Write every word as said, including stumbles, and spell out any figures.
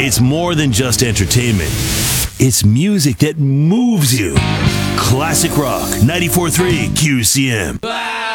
It's more than just entertainment. It's music that moves you. Classic Rock, ninety-four point three Q C M.